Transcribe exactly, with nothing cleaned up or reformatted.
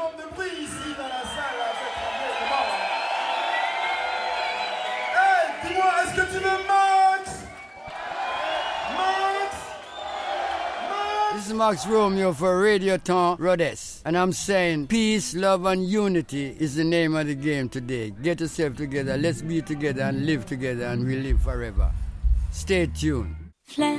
maximum de bruit ici dans la salle, là, faites trembler, comment? Hey, dis-moi, est-ce que tu veux Max? Max? Max? This is Max Romeo for Radioton Rhodes. And I'm saying peace, love, and unity is the name of the game today. Get yourself together, let's be together and live together, and we live forever. Stay tuned.